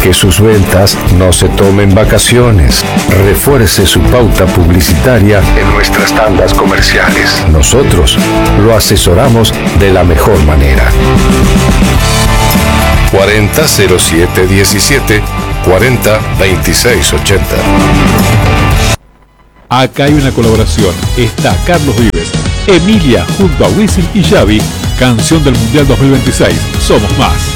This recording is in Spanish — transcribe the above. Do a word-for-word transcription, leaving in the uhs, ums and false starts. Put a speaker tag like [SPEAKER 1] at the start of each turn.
[SPEAKER 1] que sus ventas no se tomen vacaciones. Refuerce su pauta publicitaria en nuestras tandas comerciales. Nosotros lo asesoramos de la mejor manera.
[SPEAKER 2] cuarenta cero siete diecisiete cuarenta veintiséis ochenta.
[SPEAKER 3] Acá hay una colaboración. Está Carlos Vives, Emilia junto a Wisin y Xavi, canción del Mundial dos mil veintiséis. Somos más.